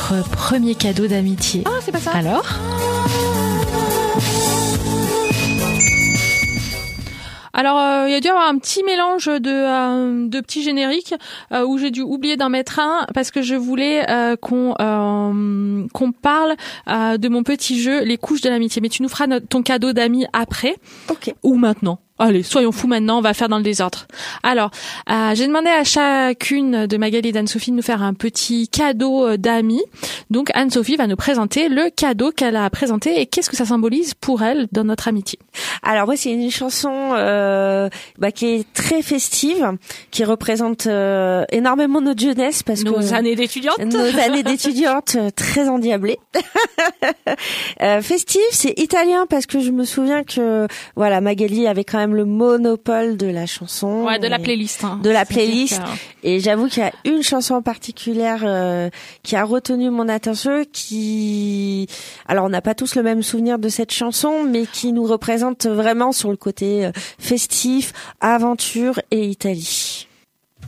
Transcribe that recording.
notre premier cadeau d'amitié. Ah, c'est pas ça. Alors ? Alors, il y a dû y avoir un petit mélange de petits génériques où j'ai dû oublier d'en mettre un parce que je voulais qu'on parle de mon petit jeu, les couches de l'amitié. Mais tu nous feras ton cadeau d'amis après. Ok. Ou maintenant. Allez, soyons fous maintenant, on va faire dans le désordre. Alors, j'ai demandé à chacune de Magali et d'Anne-Sophie de nous faire un petit cadeau d'amis. Donc, Anne-Sophie va nous présenter le cadeau qu'elle a présenté et qu'est-ce que ça symbolise pour elle dans notre amitié. Alors moi, c'est une chanson qui est très festive, qui représente énormément notre jeunesse parce que nos années d'étudiante. Nos années d'étudiante très endiablées. Festive, c'est italien parce que je me souviens que voilà, Magali avait quand même le monopole de la chanson. Ouais, de la playlist. Hein. De la playlist. Et j'avoue qu'il y a une chanson en particulière qui a retenu mon attention, alors on n'a pas tous le même souvenir de cette chanson, mais qui nous représente vraiment sur le côté festif, aventure et Italie.